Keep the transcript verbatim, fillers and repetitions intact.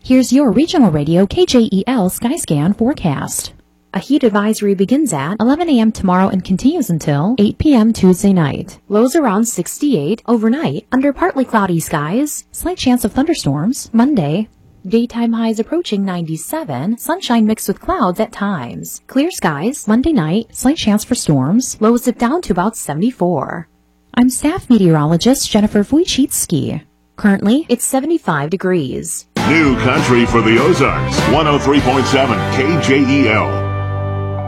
Here's your regional radio K J E L Skyscan forecast. A heat advisory begins at eleven a m tomorrow and continues until eight p m Tuesday night. Lows around sixty-eight. Overnight, under partly cloudy skies. Slight chance of thunderstorms. Monday, daytime highs approaching ninety-seven. Sunshine mixed with clouds at times. Clear skies. Monday night, slight chance for storms. Lows dip down to about seventy-four. I'm staff meteorologist Jennifer Wojcicki. Currently, it's seventy-five degrees. New country for the Ozarks. one oh three point seven K J E L.